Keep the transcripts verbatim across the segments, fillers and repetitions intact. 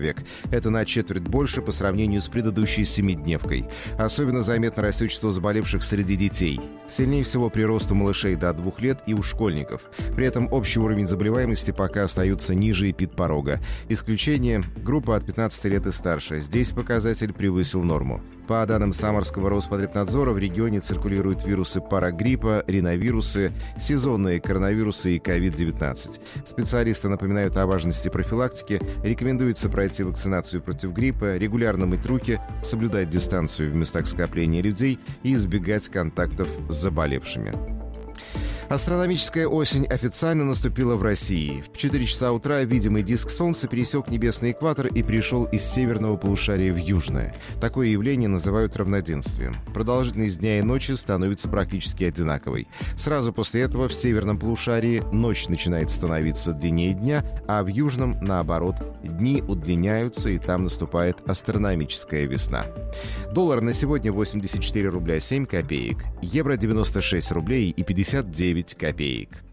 век. Это на четверть больше по сравнению с предыдущей семидневкой. Особенно заметно растет число заболевших среди детей. Сильнее всего прирост у малышей до двух лет и у школьников. При этом общий уровень заболеваемости пока остается ниже эпидпорога. Исключение – группа от пятнадцати лет и старше. Здесь показатель превысил норму. По данным Самарского Роспотребнадзора, в регионе циркулируют вирусы парагриппа, риновирусы, сезонные коронавирусы и ковид девятнадцать. Специалисты напоминают о важности профилактики, рекомендуется пройти вакцинацию против гриппа, регулярно мыть руки, соблюдать дистанцию в местах скопления людей и избегать контактов с заболевшими. Астрономическая осень официально наступила в России. В четыре часа утра видимый диск Солнца пересек небесный экватор и перешел из северного полушария в южное. Такое явление называют равноденствием. Продолжительность дня и ночи становится практически одинаковой. Сразу после этого в северном полушарии ночь начинает становиться длиннее дня, а в южном, наоборот, дни удлиняются, и там наступает астрономическая весна. Доллар на сегодня восемьдесят четыре рубля семь копеек, евро девяносто шесть рублей и пятьдесят девять копеек.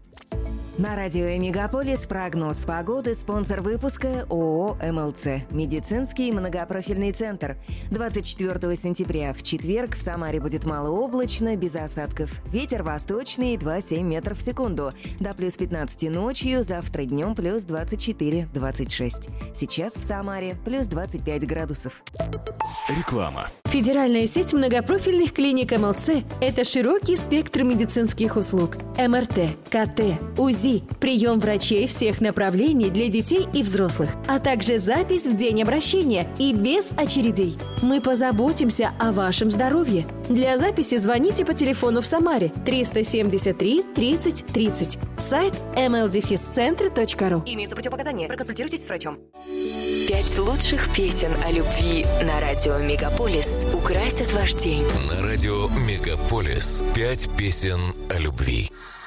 На радио «Мегаполис» прогноз погоды, спонсор выпуска ООО «МЛЦ» медицинский многопрофильный центр. двадцать четвёртого сентября в четверг в Самаре будет малооблачно, без осадков. Ветер восточный два целых семь десятых метров в секунду. До плюс пятнадцати ночью, завтра днем плюс двадцать четыре - двадцать шесть. Сейчас в Самаре плюс двадцать пять градусов. Реклама. Федеральная сеть многопрофильных клиник МЛЦ – это широкий спектр медицинских услуг. эм эр тэ, ка тэ, УЗИ, прием врачей всех направлений для детей и взрослых, а также запись в день обращения и без очередей. Мы позаботимся о вашем здоровье. Для записи звоните по телефону в Самаре триста семьдесят три тридцать тридцать. Сайт эм эл дефис центр точка ру. Имеются противопоказания. Проконсультируйтесь с врачом. Пять лучших песен о любви на радио «Мегаполис» украсят ваш день. На радио «Мегаполис» пять песен о любви.